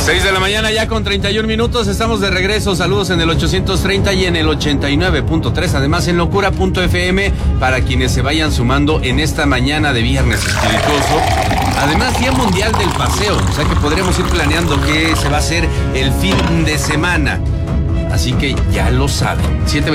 6 de la mañana ya con 31 minutos, estamos de regreso. Saludos en el 830 y en el 89.3, además en locura.fm para quienes se vayan sumando en esta mañana de viernes espirituoso. Además, Día Mundial del Paseo, o sea que podremos ir planeando qué se va a hacer el fin de semana. Así que ya lo saben.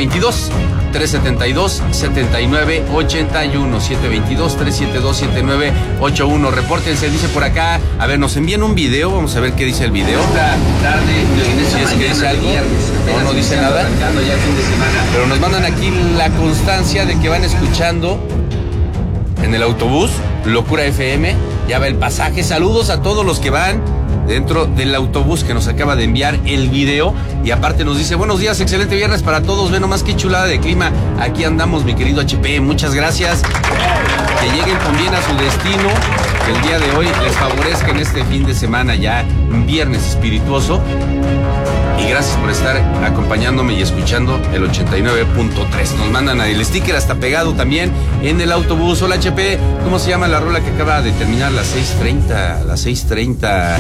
722-372-7981. 722-372-7981. Repórtense, dice por acá. A ver, nos envían un video. Vamos a ver qué dice el video. Si es que dice algo. No dice nada. Pero nos mandan aquí la constancia de que van escuchando en el autobús Locura FM. Ya va el pasaje. Saludos a todos los que van dentro del autobús, que nos acaba de enviar el video. Y aparte nos dice: buenos días, excelente viernes para todos. Ve nomás qué chulada de clima. Aquí andamos, mi querido HP. Muchas gracias. Que lleguen con bien a su destino. Que el día de hoy les favorezca en este fin de semana, ya viernes espirituoso. Y gracias por estar acompañándome y escuchando el 89.3. Nos mandan el sticker hasta pegado también en el autobús. Hola, HP, ¿cómo se llama la rola que acaba de terminar? Las 6:30. Las 6:30.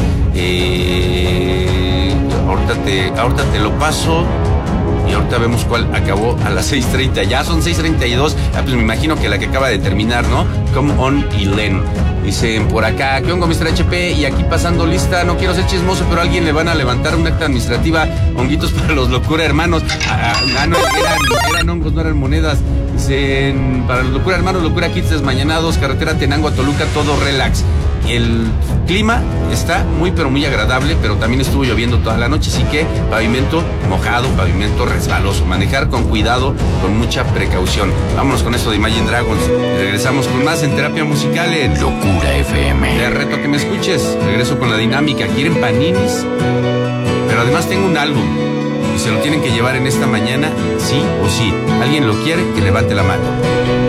Ahorita te lo paso. Y ahorita vemos cuál acabó a las 6:30. Ya son 6:32. Pues me imagino que la que acaba de terminar, ¿no? Come on, Elen. Dicen por acá: ¿qué onda, Mr. HP? Y aquí pasando lista, no quiero ser chismoso, pero a alguien le van a levantar una acta administrativa. Honguitos para los Locura Hermanos. No, eran hongos, no eran monedas. Dicen: para los Locura Hermanos, Locura Kids desmañanados, carretera Tenango a Toluca, todo relax. El clima está muy pero muy agradable, pero también estuvo lloviendo toda la noche, así que pavimento mojado, pavimento resbaloso. Manejar con cuidado, con mucha precaución. Vámonos con esto de Imagine Dragons. Regresamos con más en Terapia Musical en Locura FM. Te reto que me escuches. Regreso con la dinámica. ¿Quieren paninis? Pero además tengo un álbum y se lo tienen que llevar en esta mañana, sí o sí. ¿Alguien lo quiere? Que levante la mano.